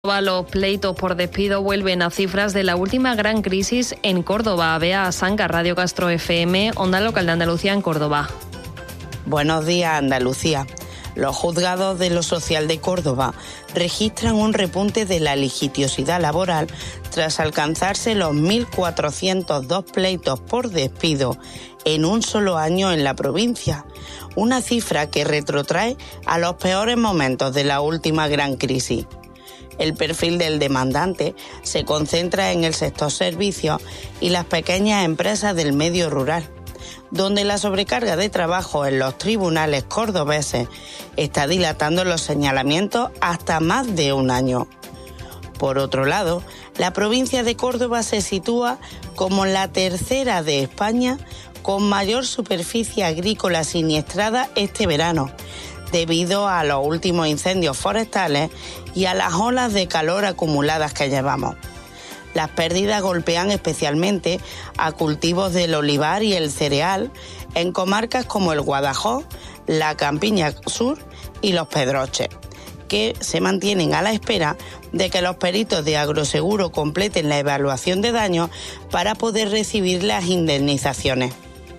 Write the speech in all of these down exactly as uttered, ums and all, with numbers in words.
Los pleitos por despido vuelven a cifras de la última gran crisis en Córdoba. Bea Sanca, Radio Castro F M, Onda Local de Andalucía en Córdoba. Buenos días, Andalucía. Los juzgados de lo social de Córdoba registran un repunte de la litigiosidad laboral tras alcanzarse los mil cuatrocientos dos pleitos por despido en un solo año en la provincia, una cifra que retrotrae a los peores momentos de la última gran crisis. El perfil del demandante se concentra en el sector servicios y las pequeñas empresas del medio rural, donde la sobrecarga de trabajo en los tribunales cordobeses está dilatando los señalamientos hasta más de un año. Por otro lado, la provincia de Córdoba se sitúa como la tercera de España con mayor superficie agrícola siniestrada este verano, debido a los últimos incendios forestales y a las olas de calor acumuladas que llevamos. Las pérdidas golpean especialmente a cultivos del olivar y el cereal en comarcas como el Guadalhorce, la Campiña Sur y los Pedroches, que se mantienen a la espera de que los peritos de Agroseguro completen la evaluación de daños para poder recibir las indemnizaciones.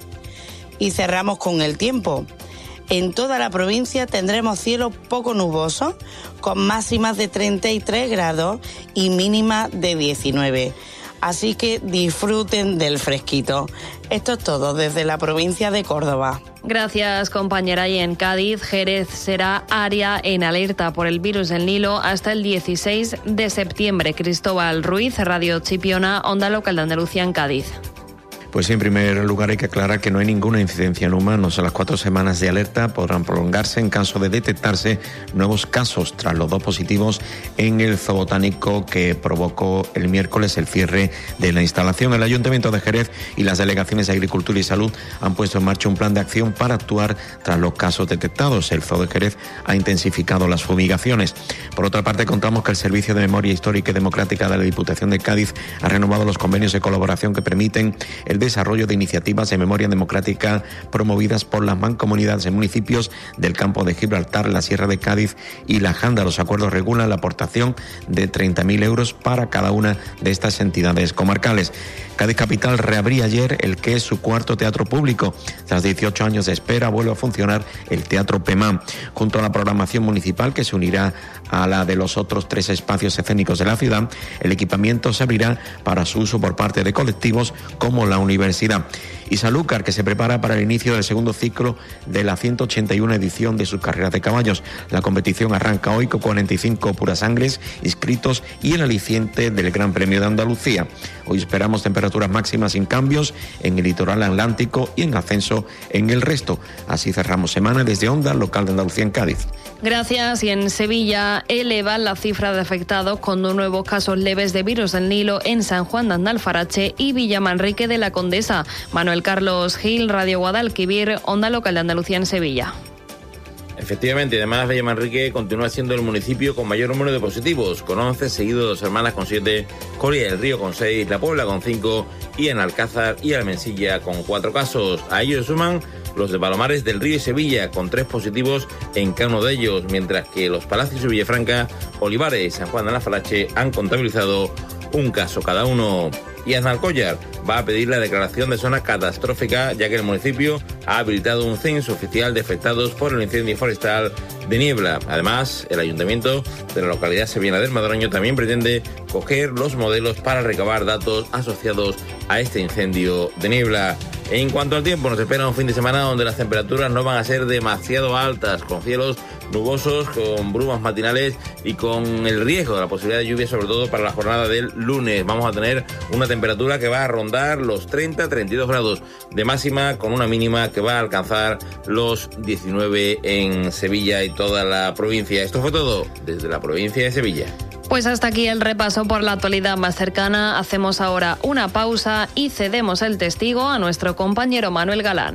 Y cerramos con el tiempo. En toda la provincia tendremos cielos poco nubosos, con máximas de treinta y tres grados y mínimas de diecinueve. Así que disfruten del fresquito. Esto es todo desde la provincia de Córdoba. Gracias, compañera. Y en Cádiz, Jerez será área en alerta por el virus del Nilo hasta el dieciséis de septiembre. Cristóbal Ruiz, Radio Chipiona, Onda Local de Andalucía en Cádiz. Pues en primer lugar hay que aclarar que no hay ninguna incidencia en humanos. Las cuatro semanas de alerta podrán prolongarse en caso de detectarse nuevos casos tras los dos positivos en el zoobotánico que provocó el miércoles el cierre de la instalación. El Ayuntamiento de Jerez y las delegaciones de Agricultura y Salud han puesto en marcha un plan de acción para actuar tras los casos detectados. El Zoo de Jerez ha intensificado las fumigaciones. Por otra parte, contamos que el Servicio de Memoria Histórica y Democrática de la Diputación de Cádiz ha renovado los convenios de colaboración que permiten el desarrollo de iniciativas de memoria democrática promovidas por las mancomunidades en municipios del Campo de Gibraltar, la Sierra de Cádiz y la Janda. Los acuerdos regulan la aportación de treinta mil euros para cada una de estas entidades comarcales. Cádiz Capital reabría ayer el que es su cuarto teatro público. Tras dieciocho años de espera, vuelve a funcionar el Teatro Pemán. Junto a la programación municipal, que se unirá a la de los otros tres espacios escénicos de la ciudad, el equipamiento se abrirá para su uso por parte de colectivos como la Universidad. Y Sanlúcar, que se prepara para el inicio del segundo ciclo de la ciento ochenta y una edición de sus carreras de caballos. La competición arranca hoy con cuarenta y cinco purasangres inscritos y el aliciente del Gran Premio de Andalucía. Hoy esperamos temperaturas máximas sin cambios en el litoral atlántico y en ascenso en el resto. Así cerramos semana desde Onda Local de Andalucía en Cádiz. Gracias. Y en Sevilla elevan la cifra de afectados con dos nuevos casos leves de virus del Nilo en San Juan de Andalfarache y Villamanrique de la Condesa. Manuel Carlos Gil, Radio Guadalquivir, Onda Local de Andalucía en Sevilla. Efectivamente, además Villamanrique continúa siendo el municipio con mayor número de positivos, con once, seguido de Dos Hermanas con siete, Coria del Río con seis, La Puebla con cinco y en Alcázar y Almensilla con cuatro casos. A ellos se suman los de Palomares del Río y Sevilla, con tres positivos en cada uno de ellos, mientras que los Palacios y Villafranca, Olivares y San Juan de Andalfarache han contabilizado un caso cada uno. Y Aznalcóllar va a pedir la declaración de zona catastrófica, ya que el municipio ha habilitado un censo oficial de afectados por el incendio forestal de Niebla. Además, el ayuntamiento de la localidad sevillana del Madroño también pretende coger los modelos para recabar datos asociados a este incendio de Niebla. En cuanto al tiempo, nos espera un fin de semana donde las temperaturas no van a ser demasiado altas, con cielos nubosos, con brumas matinales y con el riesgo de la posibilidad de lluvia, sobre todo para la jornada del lunes. Vamos a tener una temperatura que va a rondar los treinta a treinta y dos grados de máxima, con una mínima que va a alcanzar los diecinueve en Sevilla y toda la provincia. Esto fue todo desde la provincia de Sevilla. Pues hasta aquí el repaso por la actualidad más cercana. Hacemos ahora una pausa y cedemos el testigo a nuestro compañero Manuel Galán.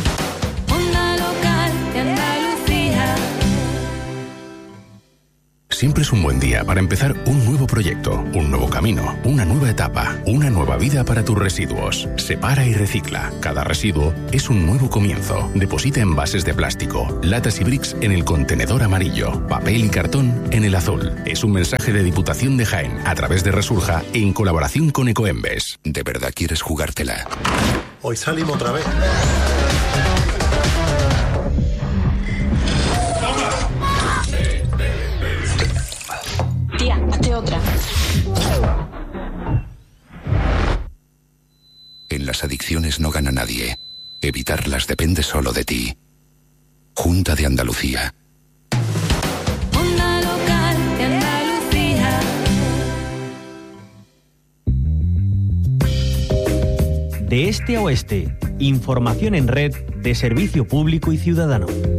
Onda Local de Andalucía. siempre es un buen día para empezar un nuevo proyecto, un nuevo camino, una nueva etapa, una nueva vida para tus residuos. Separa y recicla. Cada residuo es un nuevo comienzo. Deposita envases de plástico, latas y bricks en el contenedor amarillo, papel y cartón en el azul. Es un mensaje de Diputación de Jaén a través de Resurja en colaboración con Ecoembes. ¿De verdad quieres jugártela? Hoy salimos otra vez. Tía, hazte otra. En las adicciones no gana nadie. Evitarlas depende solo de ti. Junta de Andalucía. Onda local de Andalucía. De este a oeste, información en red de servicio público y ciudadano.